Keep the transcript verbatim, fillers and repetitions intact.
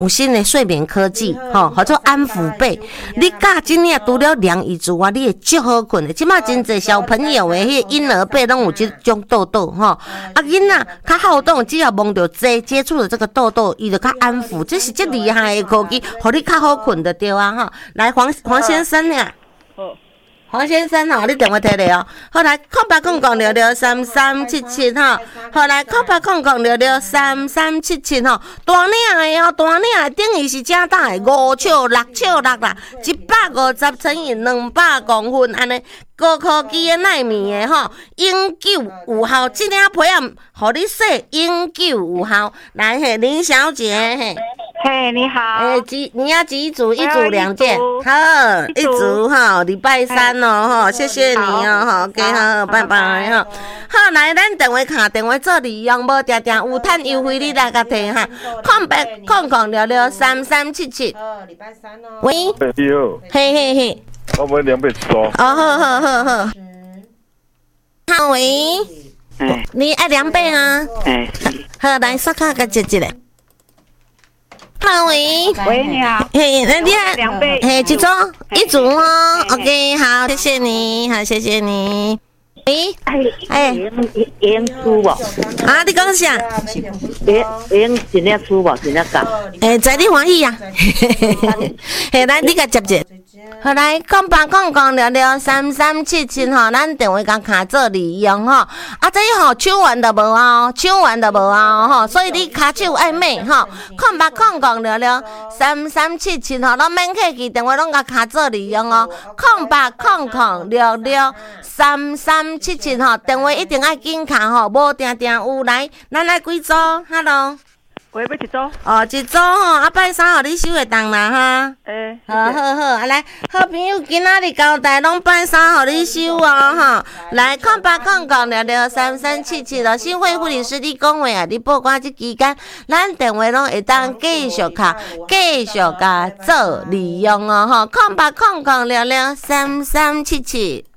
有新的睡眠科技，吼，叫做安抚被。你教真正除了量以之外，你会足好困的。即马真侪小朋友的迄婴儿被拢有即种痘痘，吼。啊，囡仔较好动，只要摸到这接触的这个痘痘，伊就较安抚，这是最厉害的科技，互你较好困的对啊，吼。来，黄黄先生呀。黄先生吼，你电话摕来哦。好来，空八空空六六三三七七吼。好来，空八空空六六三三七七吼。大领的哦，大领的等于是正大的五尺六尺六啦，一百五十乘以两百公分安尼。高科技的纳米的吼，永久有效，这领被啊，互你洗永久有效。来嘿，林小姐嘿。 嘿，你好。 诶，几你要几组？一组两件。好，一组哈，礼拜三哦哈，谢谢你哦哈，OK 好，拜拜哈。好，来，咱电话卡电话做利用，无定定有趁优惠，你来甲摕哈。空白空空六六三三七七。哦，礼拜三哦。喂。 你好。 嘿嘿嘿。 我们两百收。 哦，好好好好。好喂。哎。你爱两倍啊？哎。好，来，刷卡甲接一个。好喂， 喂，你好。 嘿，那你还两倍， 嘿，几组？一组哦。OK， 好，谢谢你，好，谢谢你。喂， 哎，用输无？ 啊，你讲啥？ 用用真正输无？真正讲？ 诶，在你欢喜呀。嘿，来，你甲接接。好来，空八空空六六三三七七吼，咱电话甲卡做利用吼。啊，这吼手环都无啊，手环都无啊吼，所以你骹手爱美吼。空八空空六六三三七七吼，拢免客气，电话拢甲卡做利用哦。空八空空六六三三七七吼，电话一定爱紧卡吼，无定定有来，咱来几组 ？Hello。 喂，要一组？ 哦，一组吼，啊，拜三互你收会当啦哈。 诶， 好好好，啊来，好朋友今仔日交代拢拜三互你收哦吼。来，空八空空六六三三七七咯，新会护理师你讲话啊，你报关即期间，咱电话拢会当继续卡，继续甲做利用哦吼。空八空空六六三三七七。